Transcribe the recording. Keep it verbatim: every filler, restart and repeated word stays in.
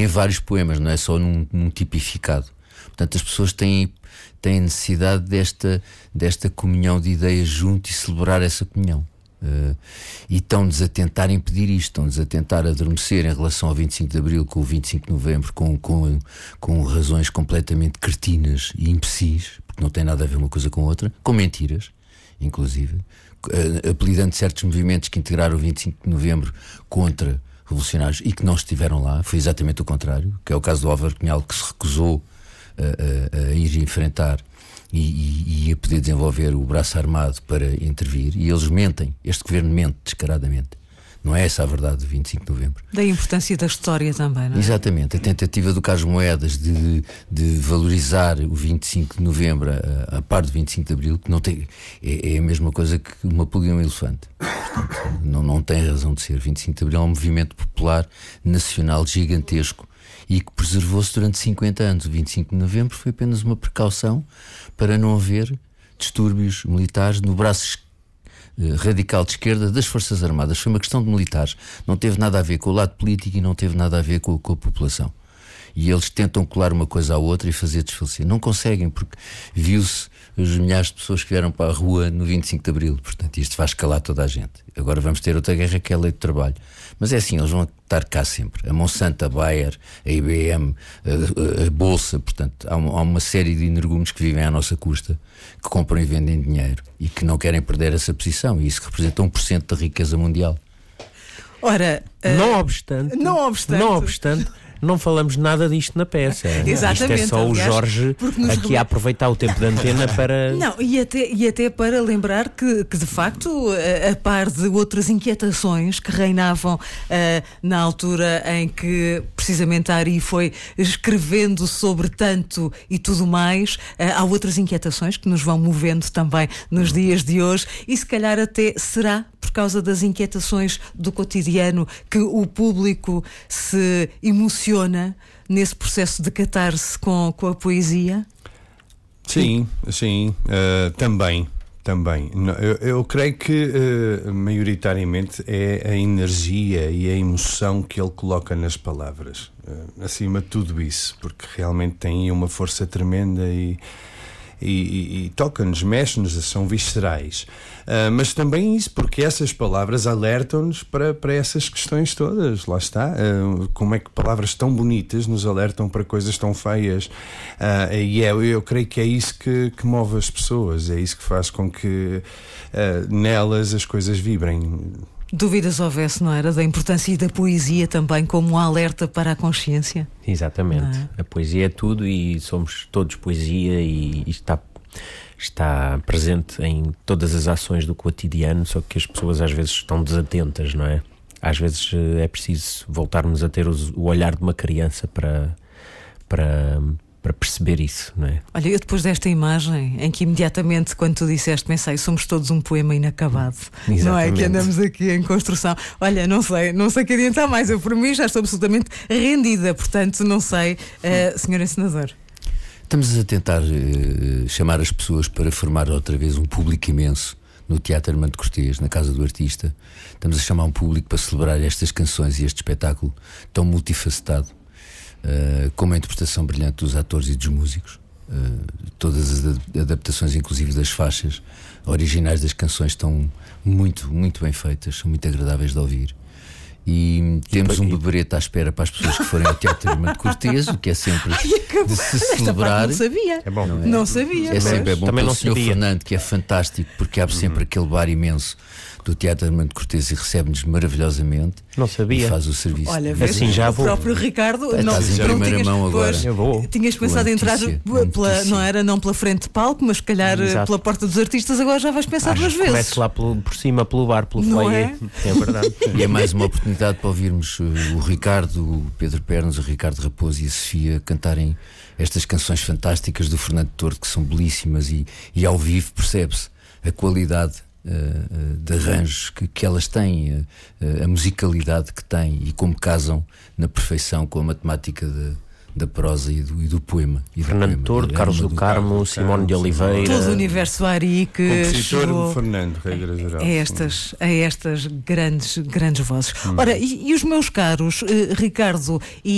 vários poemas, não é só num, num tipificado. Portanto, as pessoas têm, têm necessidade desta, desta comunhão de ideias junto e celebrar essa comunhão. Uh, e estão-nos a tentar impedir isto, estão-nos a tentar adormecer em relação ao vinte e cinco de Abril com o vinte e cinco de Novembro, com, com, com razões completamente cretinas e imbecis, porque não tem nada a ver uma coisa com outra, com mentiras, inclusive, uh, apelidando certos movimentos que integraram o vinte e cinco de Novembro contra revolucionários e que não estiveram lá. Foi exatamente o contrário, que é o caso do Álvaro Cunhal, que se recusou a, a, a ir enfrentar E, e, e a poder desenvolver o braço armado para intervir, e eles mentem. Este governo mente descaradamente. Não é essa a verdade do vinte e cinco de Novembro. Da importância da história também, não é? Exatamente. A tentativa do Carlos Moedas de, de valorizar o vinte e cinco de Novembro a, a par do vinte e cinco de Abril, que não tem, é, é a mesma coisa que uma pulga e um elefante. Portanto, não, não tem razão de ser. vinte e cinco de Abril é um movimento popular nacional gigantesco e que preservou-se durante cinquenta anos. O vinte e cinco de Novembro foi apenas uma precaução para não haver distúrbios militares no braço eh, radical de esquerda das Forças Armadas. Foi uma questão de militares. Não teve nada a ver com o lado político e não teve nada a ver com, com a população. E eles tentam colar uma coisa à outra e fazer desfalecer. Não conseguem, porque viu-se os milhares de pessoas que vieram para a rua no vinte e cinco de Abril. Portanto, isto vai escalar toda a gente. Agora vamos ter outra guerra, que é a lei de trabalho. Mas é assim, eles vão estar cá sempre. A Monsanto, a Bayer, a I B M, a, a, a Bolsa. Portanto, há uma, há uma série de energúmenos que vivem à nossa custa, que compram e vendem dinheiro e que não querem perder essa posição. E isso representa um por cento da riqueza mundial. Ora, uh, não obstante, não obstante, não obstante não falamos nada disto na peça. Exatamente. Isto é só aliás, o Jorge aqui rele... a aproveitar o tempo da antena para... Não, e até, e até para lembrar que, que de facto, a, a par de outras inquietações que reinavam uh, na altura em que precisamente a Ari foi escrevendo sobre tanto e tudo mais, uh, há outras inquietações que nos vão movendo também nos dias de hoje, e se calhar até será por causa das inquietações do cotidiano que o público se emociona nesse processo de catarse com, com a poesia? Sim, sim, uh, também, também. Eu, eu creio que uh, maioritariamente é a energia e a emoção que ele coloca nas palavras, uh, acima de tudo isso, porque realmente tem uma força tremenda e E, e, e toca-nos, mexe-nos, são viscerais. Uh, mas também isso, porque essas palavras alertam-nos para, para essas questões todas. Lá está. Uh, como é que palavras tão bonitas nos alertam para coisas tão feias? Uh, e é, eu creio que é isso que, que move as pessoas, é isso que faz com que uh, nelas as coisas vibrem. Dúvidas houvesse, não era? Da importância da poesia também como um alerta para a consciência? Exatamente. É? A poesia é tudo e somos todos poesia, e está, está presente em todas as ações do cotidiano, só que as pessoas às vezes estão desatentas, não é? Às vezes é preciso voltarmos a ter o olhar de uma criança para... para para perceber isso, não é? Olha, eu depois desta imagem em que imediatamente quando tu disseste, pensei, somos todos um poema inacabado. Exatamente. Não é? Que andamos aqui em construção. Olha, não sei, não sei que adiantar mais. Eu por mim já estou absolutamente rendida, portanto não sei, uh, senhor Encenador. Estamos a tentar uh, chamar as pessoas para formar outra vez um público imenso no Teatro Armando Cortês, na Casa do Artista. Estamos a chamar um público para celebrar estas canções e este espetáculo tão multifacetado. Uh, como a interpretação brilhante dos atores e dos músicos, uh, todas as adaptações, inclusive das faixas originais das canções, estão muito, muito bem feitas, são muito agradáveis de ouvir. E, e temos um beberete à espera para as pessoas que forem ao Teatro Armando Cortês, o que é sempre Ai, de se celebrar. Não sabia, é bom. Não, é? não sabia. É sempre é bom. Também pelo não senhor sabia. Fernando, que é fantástico, porque abre sempre uhum. aquele bar imenso do Teatro Armando Cortês e recebe-nos maravilhosamente. Não sabia. E faz o serviço. Olha, assim já vou. O próprio Ricardo. Estás não, em não primeira tinhas, mão agora. Pois, eu vou. Tinhas pensado em entrar pela, não era, não pela frente de palco, mas se calhar Exato. pela porta dos artistas, agora já vais pensar Acho duas vezes. Começo lá pelo, por cima, pelo bar, pelo foyer. É? é verdade. E é mais uma oportunidade para ouvirmos o Ricardo, o Pedro Pernas, o Ricardo Raposo e a Sofia cantarem estas canções fantásticas do Fernando Tordo, que são belíssimas, e, e ao vivo percebe-se a qualidade Uh, uh, de arranjos que, que elas têm, uh, uh, a musicalidade que têm e como casam na perfeição com a matemática de, da prosa e do, e do poema. E Fernando do Tordo, Carlos do Carmo, Simone de Oliveira. Todo o universo Ari que compositor chegou Fernando, regra geral. A estas, a estas grandes, grandes vozes. Hum. Ora, e, e os meus caros uh, Ricardo e